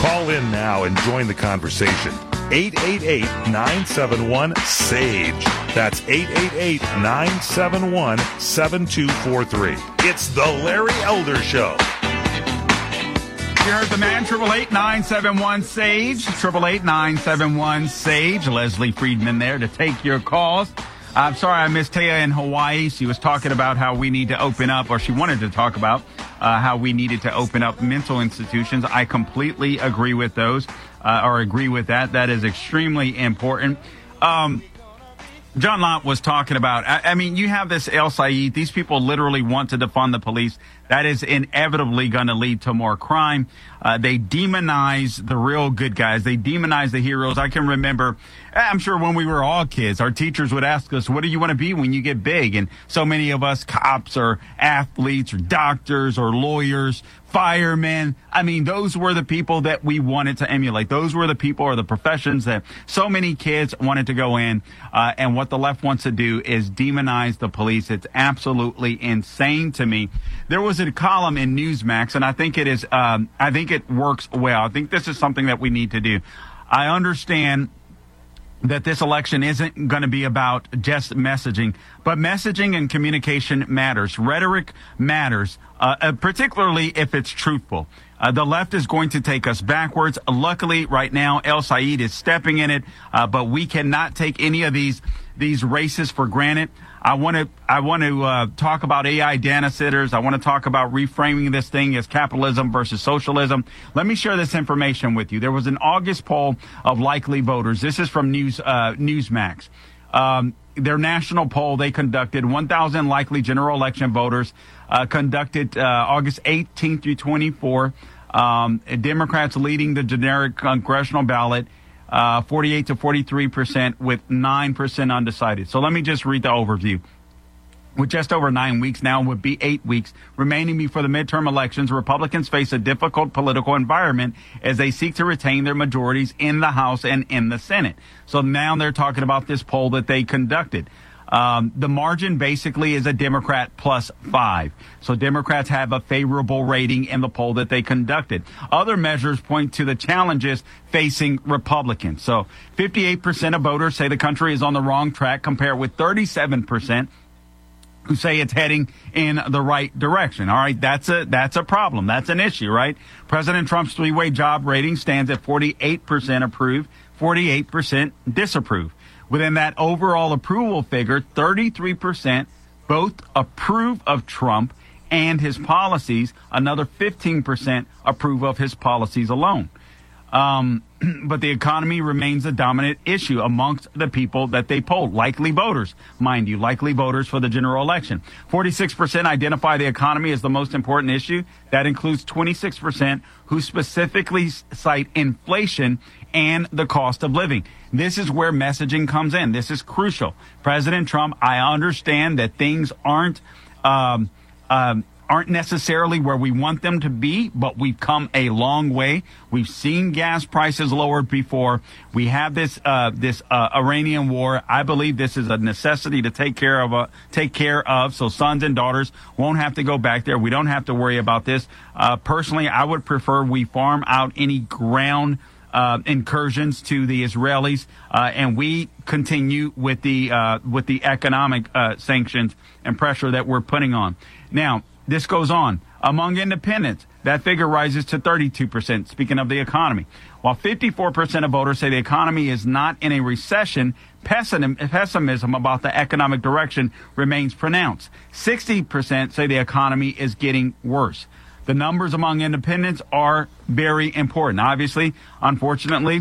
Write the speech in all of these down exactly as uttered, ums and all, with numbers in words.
Call in now and join the conversation. eight eight eight, nine seven one, S A G E. That's eight eight eight, nine seven one, seven two four three. It's the Larry Elder Show. You heard the man, triple eight nine seven one S A G E, triple eight nine seven one S A G E. Leslie Friedman there to take your calls. I'm sorry I missed Taya in Hawaii. She was talking about how we need to open up, or she wanted to talk about uh, how we needed to open up mental institutions. I completely agree with those, uh, or agree with that. That is extremely important. Um, John Lott was talking about, I, I mean, you have this El Sayed. These people literally want to defund the police. That is inevitably going to lead to more crime. Uh, they demonize the real good guys. They demonize the heroes. I can remember, I'm sure when we were all kids, our teachers would ask us, what do you want to be when you get big? And so many of us, cops or athletes or doctors or lawyers, firemen. I mean, those were the people that we wanted to emulate. Those were the people or the professions that so many kids wanted to go in. Uh, and what the left wants to do is demonize the police. It's absolutely insane to me. There was a column in Newsmax, and I think it is, um, I think it works well. I think this is something that we need to do. I understand that this election isn't going to be about just messaging, but messaging and communication matters. Rhetoric matters, uh, uh, particularly if it's truthful. Uh, the left is going to take us backwards. Luckily, right now, El Sayed is stepping in it, uh, but we cannot take any of these these races for granted. I want to I want to uh, talk about A I data sitters. I want to talk about reframing this thing as capitalism versus socialism. Let me share this information with you. There was an August poll of likely voters. This is from News uh, Newsmax. Um, their national poll they conducted, one thousand likely general election voters, uh, conducted uh, August eighteenth through twenty-fourth. Um, Democrats leading the generic congressional ballot. Uh, forty-eight to forty-three percent with nine percent undecided. So let me just read the overview. With just over nine weeks now, would be eight weeks remaining before the midterm elections, Republicans face a difficult political environment as they seek to retain their majorities in the House and in the Senate. So now they're talking about this poll that they conducted. Um, the margin basically is a Democrat plus five. So Democrats have a favorable rating in the poll that they conducted. Other measures point to the challenges facing Republicans. So fifty-eight percent of voters say the country is on the wrong track, compared with thirty-seven percent who say it's heading in the right direction. All right, that's a that's a problem. That's an issue, right? President Trump's three-way job rating stands at forty-eight percent approve, forty-eight percent disapprove. Within that overall approval figure, thirty-three percent both approve of Trump and his policies. Another fifteen percent approve of his policies alone. Um, but the economy remains a dominant issue amongst the people that they polled. Likely voters, mind you, likely voters for the general election. forty-six percent identify the economy as the most important issue. That includes twenty-six percent who specifically cite inflation and the cost of living. This is where messaging comes in. This is crucial. President Trump, I understand that things aren't um, um, aren't necessarily where we want them to be, but we've come a long way. We've seen gas prices lowered before. We have this uh, this uh, Iranian war. I believe this is a necessity to take care of, uh, take care of, so sons and daughters won't have to go back there. We don't have to worry about this. Uh, personally, I would prefer we farm out any ground Uh, incursions to the Israelis, uh, and we continue with the uh, with the economic uh, sanctions and pressure that we're putting on. Now, this goes on. Among independents, that figure rises to thirty-two percent, speaking of the economy. While fifty-four percent of voters say the economy is not in a recession, pessimism about the economic direction remains pronounced. sixty percent say the economy is getting worse. The numbers among independents are very important. Obviously, unfortunately,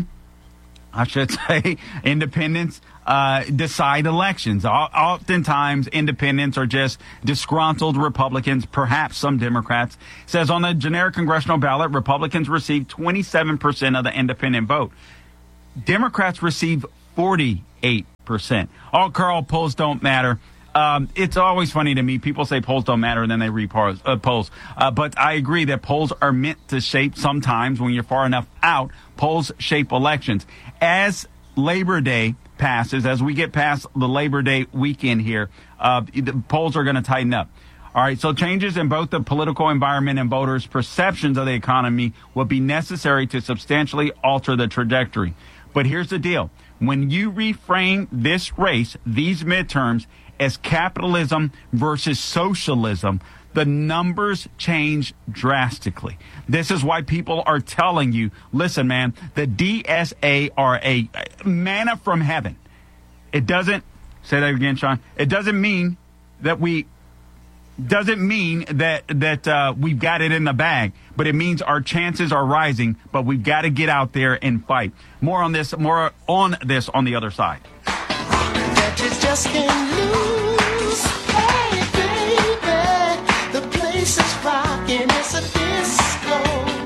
I should say, independents uh, decide elections. O- oftentimes, independents are just disgruntled Republicans, perhaps some Democrats. It says on the generic congressional ballot, Republicans receive twenty-seven percent of the independent vote. Democrats receive forty-eight percent. Oh, Carl, polls don't matter. Um, it's always funny to me. People say polls don't matter, and then they read polls. Uh, polls. Uh, but I agree that polls are meant to shape sometimes when you're far enough out. Polls shape elections. As Labor Day passes, as we get past the Labor Day weekend here, uh, the polls are going to tighten up. All right, so changes in both the political environment and voters' perceptions of the economy will be necessary to substantially alter the trajectory. But here's the deal. When you reframe this race, these midterms, as capitalism versus socialism, the numbers change drastically. This is why people are telling you, listen, man, the D S A are a manna from heaven. It doesn't, say that again, Sean, it doesn't mean that we, doesn't mean that, that uh, we've got it in the bag, but it means our chances are rising, but we've got to get out there and fight. More on this, more on this on the other side. That you just can't lose. Hey, baby, the place is rocking, it's a disco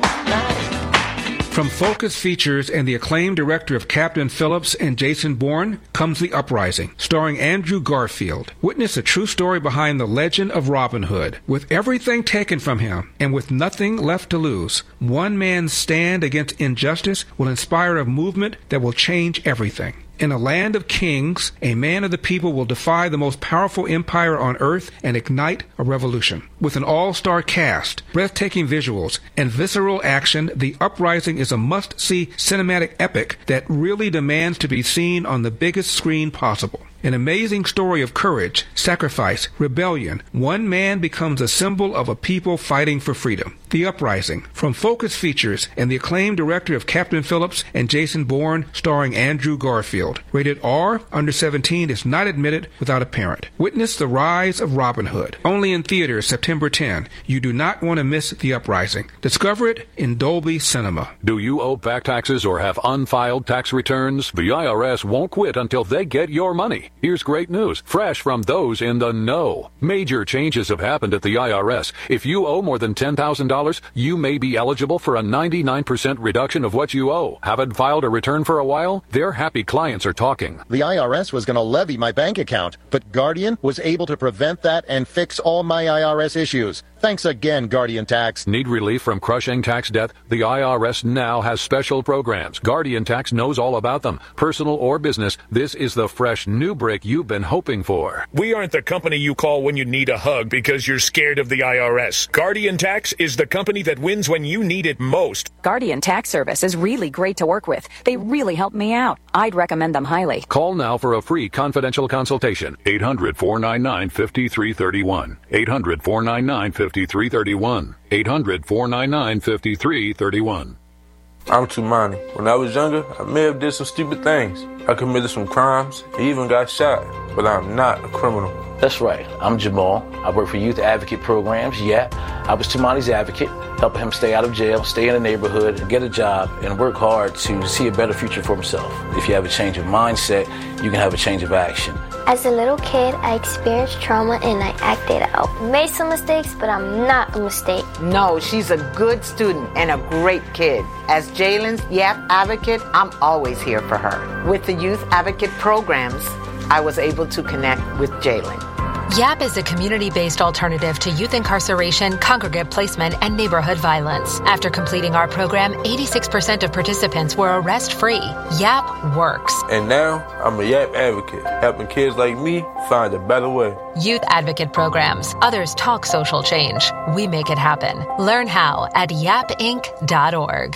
night. From Focus Features and the acclaimed director of Captain Phillips and Jason Bourne comes The Uprising, starring Andrew Garfield. Witness a true story behind the legend of Robin Hood. With everything taken from him and with nothing left to lose, one man's stand against injustice will inspire a movement that will change everything. In a land of kings, a man of the people will defy the most powerful empire on earth and ignite a revolution. With an all-star cast, breathtaking visuals, and visceral action, The Uprising is a must-see cinematic epic that really demands to be seen on the biggest screen possible. An amazing story of courage, sacrifice, rebellion. One man becomes a symbol of a people fighting for freedom. The Uprising, from Focus Features and the acclaimed director of Captain Phillips and Jason Bourne, starring Andrew Garfield. Rated R, under seventeen, is not admitted without a parent. Witness the rise of Robin Hood. Only in theaters September tenth. You do not want to miss The Uprising. Discover it in Dolby Cinema. Do you owe back taxes or have unfiled tax returns? The I R S won't quit until they get your money. Here's great news, fresh from those in the know. Major changes have happened at the I R S. If you owe more than ten thousand dollars, you may be eligible for a ninety-nine percent reduction of what you owe. Haven't filed a return for a while? Their happy clients are talking. The I R S was going to levy my bank account, but Guardian was able to prevent that and fix all my I R S issues. Thanks again, Guardian Tax. Need relief from crushing tax debt? The I R S now has special programs. Guardian Tax knows all about them. Personal or business, this is the fresh new break you've been hoping for. We aren't the company you call when you need a hug because you're scared of the I R S. Guardian Tax is the company that wins when you need it most. Guardian Tax Service is really great to work with. They really helped me out. I'd recommend them highly. Call now for a free confidential consultation. eight hundred, four nine nine, five three three one. eight hundred, four nine nine, five three three one. eight hundred, four nine nine, five three three one. I'm Tumani. When I was younger, I may have did some stupid things. I committed some crimes, I even got shot, but I'm not a criminal. That's right. I'm Jamal. I work for Youth Advocate Programs. Yeah, I was Tumani's advocate, helping him stay out of jail, stay in the neighborhood, get a job, and work hard to see a better future for himself. If you have a change of mindset, you can have a change of action. As a little kid, I experienced trauma and I acted out. Made some mistakes, but I'm not a mistake. No, she's a good student and a great kid. As Jalen's Y A P advocate, I'm always here for her. With the Youth Advocate Programs, I was able to connect with Jalen. Y A P is a community-based alternative to youth incarceration, congregate placement, and neighborhood violence. After completing our program, eighty-six percent of participants were arrest-free. Y A P works. And now, I'm a Y A P advocate, helping kids like me find a better way. Youth Advocate Programs. Others talk social change. We make it happen. Learn how at yap inc dot org.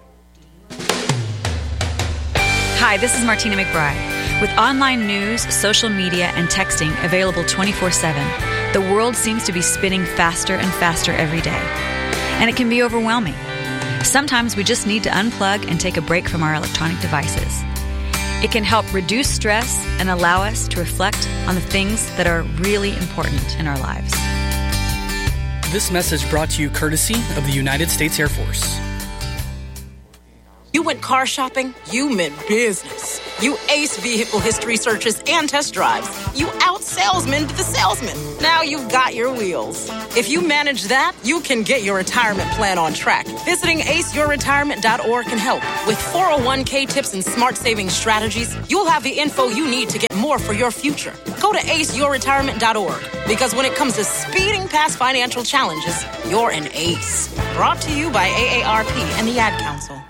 Hi, this is Martina McBride. With online news, social media, and texting available twenty-four seven, the world seems to be spinning faster and faster every day. And it can be overwhelming. Sometimes we just need to unplug and take a break from our electronic devices. It can help reduce stress and allow us to reflect on the things that are really important in our lives. This message brought to you courtesy of the United States Air Force. You went car shopping, you meant business. You aced vehicle history searches and test drives. You out-salesmaned the salesman. Now you've got your wheels. If you manage that, you can get your retirement plan on track. Visiting ace your retirement dot org can help. With four oh one k tips and smart saving strategies, you'll have the info you need to get more for your future. Go to ace your retirement dot org, because when it comes to speeding past financial challenges, you're an ace. Brought to you by A A R P and the Ad Council.